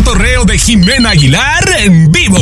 cotorreo de Jimena Aguilar en vivo.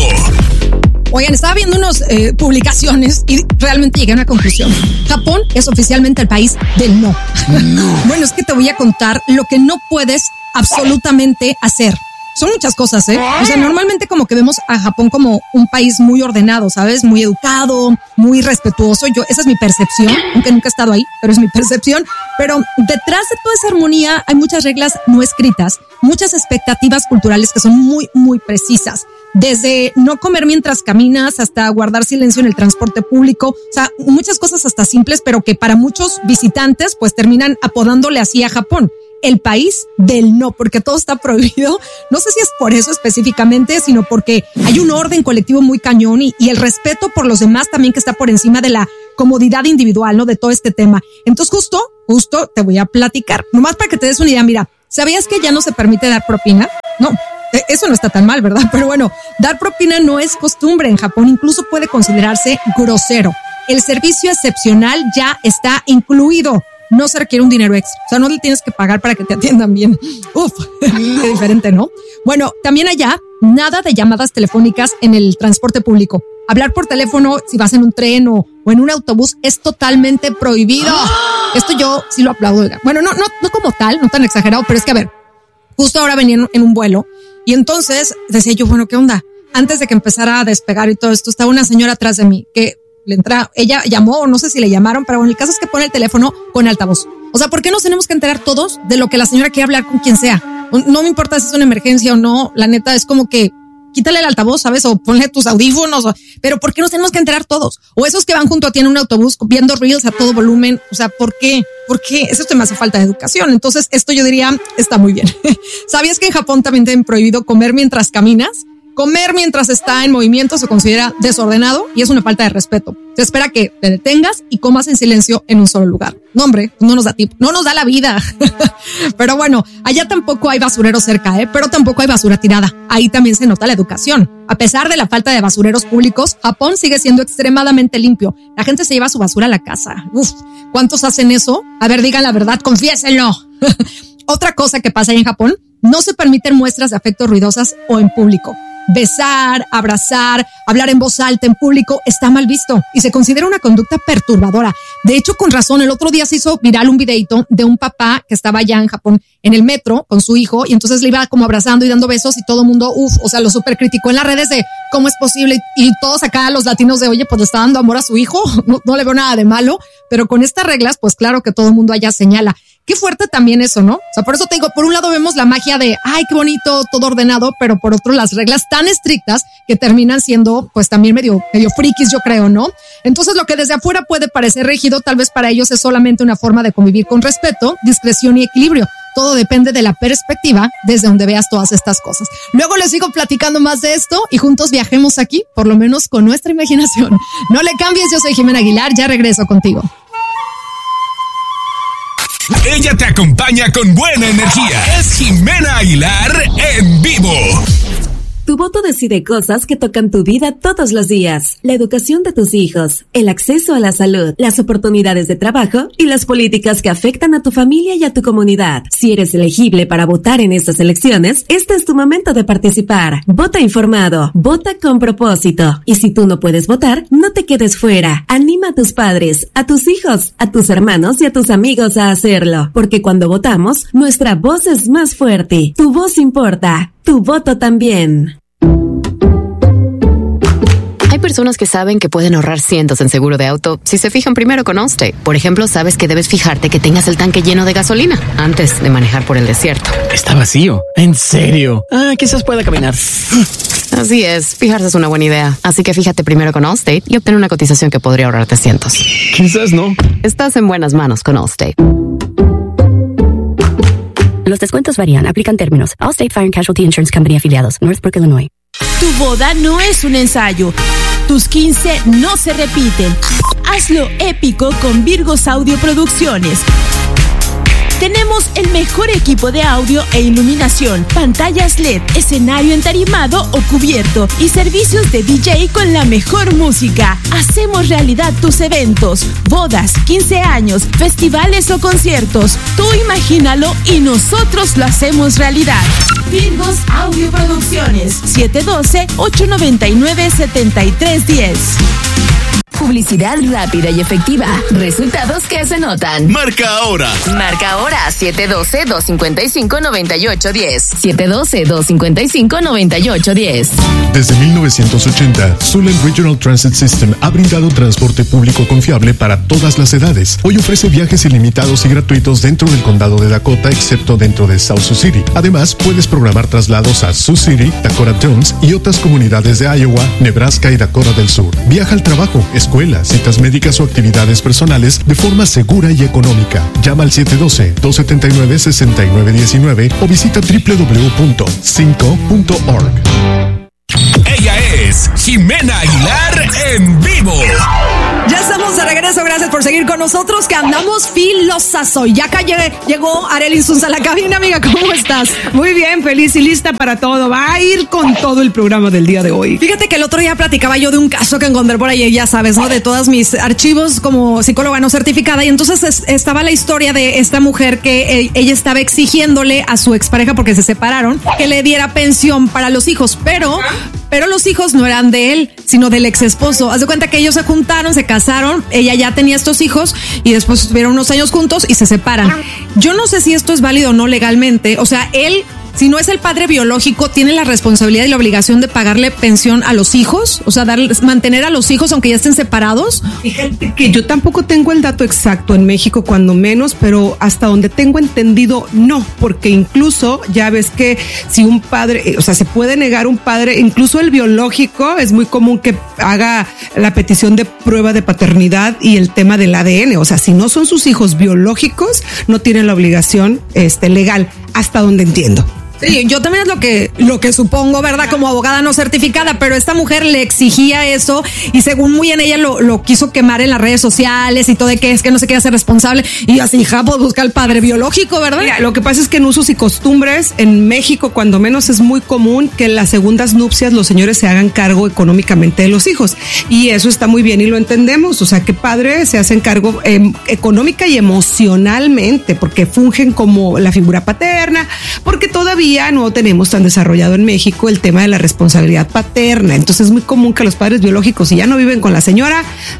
Oigan, estaba viendo unas publicaciones y realmente llegué a una conclusión. Japón es oficialmente el país del no. Bueno, es que te voy a contar lo que no puedes absolutamente hacer. Son muchas cosas, ¿eh? O sea, normalmente como que vemos a Japón como un país muy ordenado, ¿sabes? Muy educado, muy respetuoso. Esa es mi percepción, aunque nunca he estado ahí, pero es mi percepción. Pero detrás de toda esa armonía hay muchas reglas no escritas, muchas expectativas culturales que son muy, muy precisas. Desde no comer mientras caminas hasta guardar silencio en el transporte público. O sea, muchas cosas hasta simples, pero que para muchos visitantes pues terminan apodándole así a Japón. El país del no, porque todo está prohibido. No sé si es por eso específicamente, sino porque hay un orden colectivo muy cañón y el respeto por los demás también que está por encima de la comodidad individual, ¿no? De todo este tema. Entonces justo te voy a platicar. Nomás para que te des una idea, mira, ¿sabías que ya no se permite dar propina? No, eso no está tan mal, ¿verdad? Pero bueno, dar propina no es costumbre en Japón, incluso puede considerarse grosero. El servicio excepcional ya está incluido. No se requiere un dinero extra. O sea, no le tienes que pagar para que te atiendan bien. Uf, qué diferente, ¿no? Bueno, también allá, nada de llamadas telefónicas en el transporte público. Hablar por teléfono si vas en un tren o en un autobús es totalmente prohibido. Esto yo sí lo aplaudo. Bueno, no como tal, no tan exagerado, pero es que a ver, justo ahora venía en un vuelo y entonces decía yo, bueno, ¿qué onda? Antes de que empezara a despegar y todo esto, estaba una señora atrás de mí que ella llamó, o no sé si le llamaron, pero bueno, el caso es que pone el teléfono con altavoz. O sea, ¿por qué nos tenemos que enterar todos de lo que la señora quiere hablar con quien sea? No me importa si es una emergencia o no, la neta es como que quítale el altavoz, ¿sabes? O ponle tus audífonos, pero ¿por qué nos tenemos que enterar todos? O esos que van junto a ti en un autobús viendo reels a todo volumen, o sea, ¿por qué? ¿Por qué? Eso te me hace falta de educación. Entonces, esto yo diría, está muy bien. ¿Sabías que en Japón también tienen prohibido comer mientras caminas? Comer mientras está en movimiento se considera desordenado y es una falta de respeto. Se espera que te detengas y comas en silencio en un solo lugar. No, hombre, no nos da tiempo, no nos da la vida. Pero bueno, allá tampoco hay basureros cerca, pero tampoco hay basura tirada. Ahí también se nota la educación. A pesar de la falta de basureros públicos, Japón sigue siendo extremadamente limpio. La gente se lleva su basura a la casa. Uf, ¿cuántos hacen eso? A ver, digan la verdad, confiésenlo. Otra cosa que pasa ahí en Japón, no se permiten muestras de afecto ruidosas o en público. Besar, abrazar, hablar en voz alta en público está mal visto y se considera una conducta perturbadora. De hecho, con razón, el otro día se hizo viral un videito de un papá que estaba allá en Japón en el metro con su hijo y entonces le iba como abrazando y dando besos y todo el mundo, o sea, lo súper criticó en las redes de cómo es posible y todos acá los latinos de, oye, pues le está dando amor a su hijo, no le veo nada de malo, pero con estas reglas, pues claro que todo el mundo allá señala. Qué fuerte también eso, ¿no? O sea, por eso te digo, por un lado vemos la magia de, ay, qué bonito, todo ordenado, pero por otro las reglas tan estrictas que terminan siendo, pues también medio frikis, yo creo, ¿no? Entonces lo que desde afuera puede parecer rígido, tal vez para ellos es solamente una forma de convivir con respeto, discreción y equilibrio. Todo depende de la perspectiva desde donde veas todas estas cosas. Luego les sigo platicando más de esto y juntos viajemos aquí, por lo menos con nuestra imaginación. No le cambies, yo soy Jimena Aguilar, ya regreso contigo. Ella te acompaña con buena energía. Es Jimena Aguilar en vivo. Tu voto decide cosas que tocan tu vida todos los días. La educación de tus hijos, el acceso a la salud, las oportunidades de trabajo y las políticas que afectan a tu familia y a tu comunidad. Si eres elegible para votar en estas elecciones, este es tu momento de participar. Vota informado, vota con propósito. Y si tú no puedes votar, no te quedes fuera. Anima a tus padres, a tus hijos, a tus hermanos y a tus amigos a hacerlo. Porque cuando votamos, nuestra voz es más fuerte. Tu voz importa. Tu voto también. Hay personas que saben que pueden ahorrar cientos en seguro de auto si se fijan primero con Allstate. Por ejemplo, sabes que debes fijarte que tengas el tanque lleno de gasolina antes de manejar por el desierto. Está vacío. ¿En serio? Quizás pueda caminar. Así es, fijarse es una buena idea. Así que fíjate primero con Allstate y obtén una cotización que podría ahorrarte cientos. Quizás no. Estás en buenas manos con Allstate. Los descuentos varían, aplican términos. Allstate Fire and Casualty Insurance Company afiliados, Northbrook, Illinois. Tu boda no es un ensayo. Tus 15 no se repiten. Hazlo épico con Virgos Audio Producciones. Tenemos el mejor equipo de audio e iluminación, pantallas LED, escenario entarimado o cubierto y servicios de DJ con la mejor música. Hacemos realidad tus eventos, bodas, 15 años, festivales o conciertos. Tú imagínalo y nosotros lo hacemos realidad. Virgos Audio Producciones, 712-899-7310. Publicidad rápida y efectiva. Resultados que se notan. Marca ahora. Marca ahora 712-255-9810. 712-255-9810. Desde 1980, Suland Regional Transit System ha brindado transporte público confiable para todas las edades. Hoy ofrece viajes ilimitados y gratuitos dentro del condado de Dakota, excepto dentro de South Sioux City. Además, puedes programar traslados a Sioux City, Dakota Jones y otras comunidades de Iowa, Nebraska y Dakota del Sur. Viaja al trabajo, escuela, citas médicas o actividades personales de forma segura y económica. Llama al 712-279-6919 o visita www.cinco.org. Ella es Jimena Aguilar en vivo. Ya estamos de regreso, gracias por seguir con nosotros, que andamos filosas hoy. Ya acá llegó Arely Insunza a la cabina, amiga, ¿cómo estás? Muy bien, feliz y lista para todo. Va a ir con todo el programa del día de hoy. Fíjate que el otro día platicaba yo de un caso que encontré por ahí, ya sabes, ¿no? De todos mis archivos como psicóloga no certificada, y entonces estaba la historia de esta mujer que ella estaba exigiéndole a su expareja, porque se separaron, que le diera pensión para los hijos, pero los hijos no eran de él, sino del ex esposo. Haz de cuenta que ellos se juntaron, se casaron, ella ya tenía estos hijos y después estuvieron unos años juntos y se separan. Yo no sé si esto es válido o no legalmente. O sea, él, si no es el padre biológico, tiene la responsabilidad y la obligación de pagarle pensión a los hijos, o sea, mantener a los hijos aunque ya estén separados. Fíjate que yo tampoco tengo el dato exacto en México, cuando menos, pero hasta donde tengo entendido, no, porque incluso ya ves que si un padre, o sea, se puede negar un padre, incluso el biológico, es muy común que haga la petición de prueba de paternidad y el tema del ADN, o sea, si no son sus hijos biológicos, no tienen la obligación legal, hasta donde entiendo. Sí, yo también es lo que supongo, ¿verdad? Como abogada no certificada, pero esta mujer le exigía eso y según muy en ella lo quiso quemar en las redes sociales y todo, de que es que no se quiere hacer responsable, y así, hija, pues busca el padre biológico, ¿verdad? Mira, lo que pasa es que en usos y costumbres en México, cuando menos, es muy común que en las segundas nupcias los señores se hagan cargo económicamente de los hijos, y eso está muy bien y lo entendemos, o sea, que padre se hacen cargo económica y emocionalmente, porque fungen como la figura paterna, porque todavía no tenemos tan desarrollado en México el tema de la responsabilidad paterna. Entonces es muy común que los padres biológicos, si ya no viven con la señora,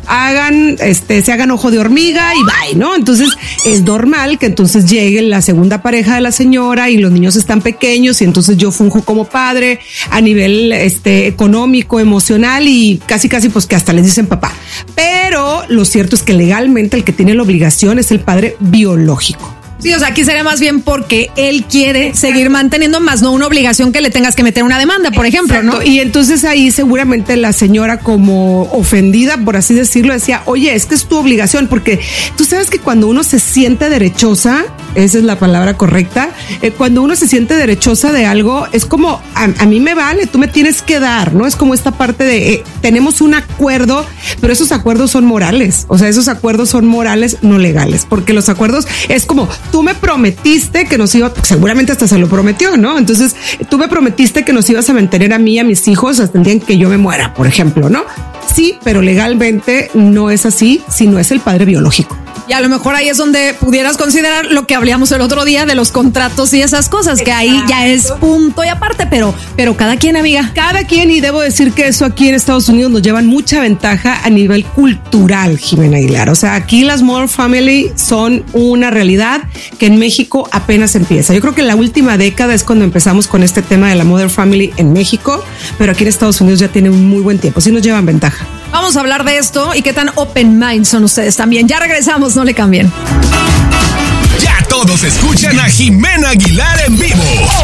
se hagan ojo de hormiga y bye, ¿no? Entonces es normal que entonces llegue la segunda pareja de la señora y los niños están pequeños y entonces yo funjo como padre a nivel económico, emocional y casi pues que hasta les dicen papá. Pero lo cierto es que legalmente el que tiene la obligación es el padre biológico. Sí, o sea, aquí sería más bien porque él quiere seguir manteniendo, más no una obligación que le tengas que meter una demanda, por ejemplo, ¿no? Y entonces ahí seguramente la señora, como ofendida, por así decirlo, decía, oye, es que es tu obligación, porque tú sabes que cuando uno se siente derechosa, esa es la palabra correcta, cuando uno se siente derechosa de algo, es como, a mí me vale, tú me tienes que dar, ¿no? Es como esta parte de, tenemos un acuerdo, pero esos acuerdos son morales, o sea, esos acuerdos son morales, no legales, porque los acuerdos es como, tú me prometiste que nos iba, seguramente hasta se lo prometió, ¿no? Entonces, tú me prometiste que nos ibas a mantener a mí y a mis hijos hasta el día en que yo me muera, por ejemplo, ¿no? Sí, pero legalmente no es así si no es el padre biológico. Y a lo mejor ahí es donde pudieras considerar lo que hablamos el otro día de los contratos y esas cosas, que ahí ya es punto y aparte, pero cada quien, amiga. Cada quien, y debo decir que eso aquí en Estados Unidos nos llevan mucha ventaja a nivel cultural, Jimena Aguilar. O sea, aquí las Modern Family son una realidad que en México apenas empieza. Yo creo que la última década es cuando empezamos con este tema de la Modern Family en México, pero aquí en Estados Unidos ya tiene un muy buen tiempo. Sí nos llevan ventaja. Vamos a hablar de esto y qué tan open mind son ustedes también. Ya regresamos, no le cambien. Ya todos escuchan a Jimena Aguilar en vivo.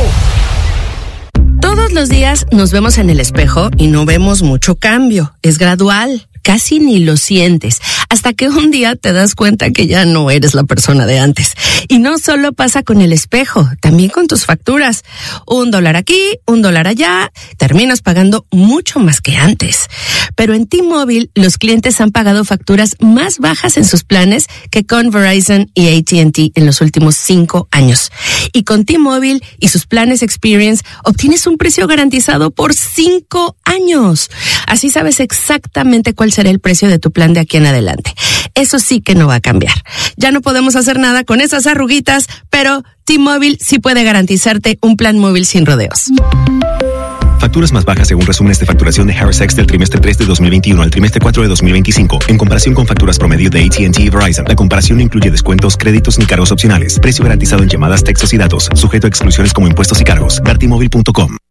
Todos los días nos vemos en el espejo y no vemos mucho cambio. Es gradual. Casi ni lo sientes, hasta que un día te das cuenta que ya no eres la persona de antes. Y no solo pasa con el espejo, también con tus facturas. $1 aquí, $1 allá, terminas pagando mucho más que antes. Pero en T-Mobile, los clientes han pagado facturas más bajas en sus planes que con Verizon y AT&T en los últimos 5 años. Y con T-Mobile y sus planes Experience, obtienes un precio garantizado por 5 años. Así sabes exactamente cuál será el precio de tu plan de aquí en adelante. adelante. Eso sí que no va a cambiar. Ya no podemos hacer nada con esas arruguitas, pero T-Mobile sí puede garantizarte un plan móvil sin rodeos. Facturas más bajas según resúmenes de facturación de Harris X del trimestre 3 de 2021 al trimestre 4 de 2025. En comparación con facturas promedio de AT&T y Verizon, la comparación no incluye descuentos, créditos ni cargos opcionales. Precio garantizado en llamadas, textos y datos. Sujeto a exclusiones como impuestos y cargos. Ver T-Mobile.com.